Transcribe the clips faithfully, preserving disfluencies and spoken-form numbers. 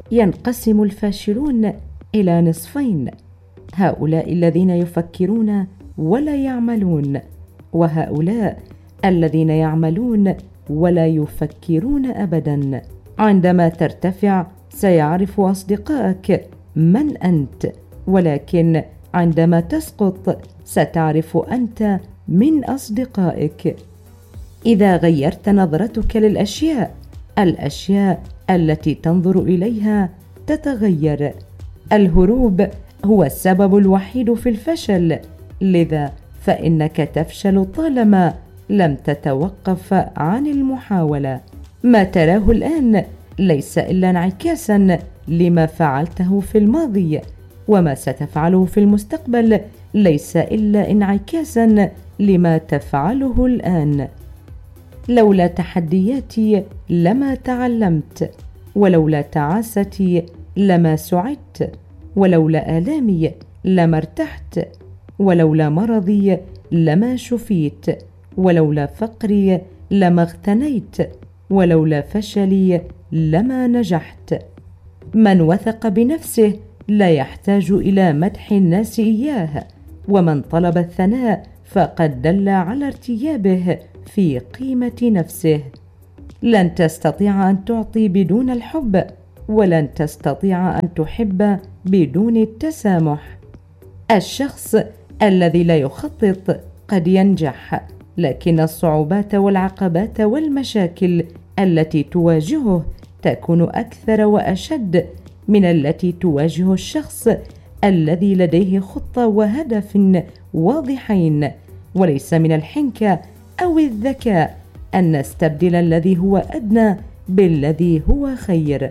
ينقسم الفاشلون إلى نصفين: هؤلاء الذين يفكرون ولا يعملون، وهؤلاء الذين يعملون ولا يفكرون أبدا. عندما ترتفع سيعرف أصدقائك من أنت، ولكن عندما تسقط ستعرف أنت من أصدقائك. إذا غيرت نظرتك للأشياء، الأشياء التي تنظر إليها تتغير. الهروب هو السبب الوحيد في الفشل، لذا فإنك تفشل طالما لم تتوقف عن المحاولة. ما تراه الآن ليس إلا انعكاسا لما فعلته في الماضي، وما ستفعله في المستقبل ليس إلا انعكاسا لما تفعله الآن. لولا تحدياتي لما تعلمت، ولولا تعاستي لما سعدت، ولولا آلامي لما ارتحت، ولولا مرضي لما شفيت، ولولا فقري لما اغتنيت، ولولا فشلي لما نجحت. من وثق بنفسه لا يحتاج إلى مدح الناس إياه، ومن طلب الثناء فقد دل على ارتيابه في قيمة نفسه. لن تستطيع أن تعطي بدون الحب، ولن تستطيع أن تحب بدون التسامح. الشخص الذي لا يخطط قد ينجح، لكن الصعوبات والعقبات والمشاكل التي تواجهه تكون أكثر وأشد من التي تواجه الشخص الذي لديه خطة وهدف واضحين. وليس من الحنكة أو الذكاء أن نستبدل الذي هو أدنى بالذي هو خير.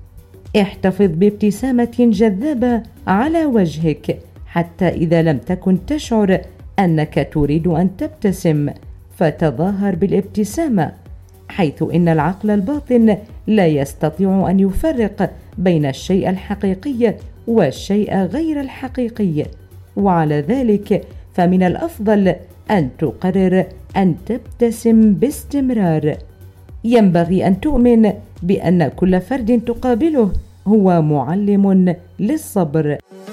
احتفظ بابتسامة جذابة على وجهك حتى إذا لم تكن تشعر أنك تريد أن تبتسم، فتظاهر بالابتسامة، حيث إن العقل الباطن لا يستطيع أن يفرق بين الشيء الحقيقي والشيء غير الحقيقي. وعلى ذلك فمن الأفضل أن تقرر أن تبتسم باستمرار. ينبغي أن تؤمن بأن كل فرد تقابله هو معلم للصبر.